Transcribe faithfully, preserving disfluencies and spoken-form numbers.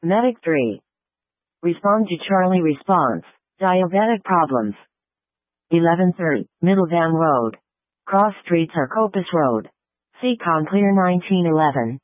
Medic three. Respond to Charlie response. Diabetic problems. eleven thirty. Middle Van Road. Cross streets are Coppice Road. Seacon Clear nineteen eleven.